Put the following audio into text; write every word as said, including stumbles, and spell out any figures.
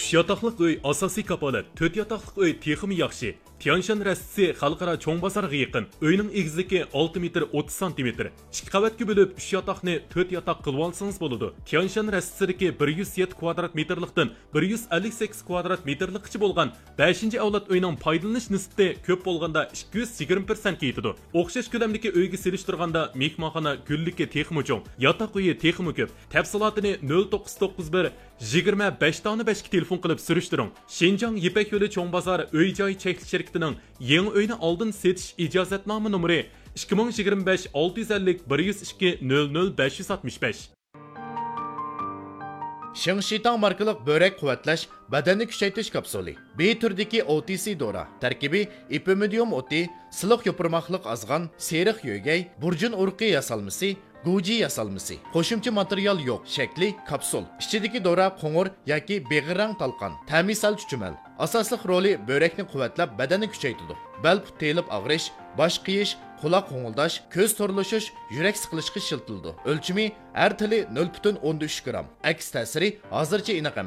uch yotoqliq uy asosiy kapolat, to'rt yotoqliq uy texmi yaxshi. Tianshan rastisi xalqaro cho'ng bozorga yaqin. Uyning egizligi olti metr o'ttiz santimetr. ikki qavatga bo'lib uch yotoqni to'rt yotoq qilib olsangiz bo'ladi. Tianshan rastisidagi bir yuz yetti kvadrat metrlikdan bir yuz ellik sakkiz kvadrat metrlikcha bo'lgan beshinchi avlod uyning foydalanish nisbati ko'p bo'lganda ikki yuz yigirma persent ga yetadi. O'xshash ko'lamdagi uyga selishtirganda mehmonxona gullikka texmi cho'ng, yotoq uyi texmi ko'p. Tafsilotini nol to'qqiz to'qqiz bir yigirma besh besh ga telefon qilib surishtiring. Shinjang Yipak yo'li cho'ng bozor uy-joy chekli shirkatining yangi uyni oldin setish ijozatnoma nomeri ikki ming yigirma besh olti yuz ellik bir yuz ikki nol nol besh yuz oltmish besh. Shingshitang markalik börek quvvatlash badanni kuchaytirish kapsuli. B turdagi O T C dora. Tarkibi ipimidium o'ti, siliq yo'pirmoqliq azg'an, seriq yo'gay, burjun urqi yasalmasi, Guji yasalmasi. Qo'shimcha material yo'q. Shakli kapsul. Ichidagi dora qo'ng'ir yoki beg'irang talqon. Ta'misal chuchumal. Asosli roli börekni quvvatlab badanni kuchaytiradi. Bel telib og'rish, bosh qiyish, quloq qo'ng'ildash, ko'z to'rlashish, yurak siqilishga shiltildi. O'lchimi har tili nol butun o'n uch gramm. Aks ta'siri hozircha aniq emas.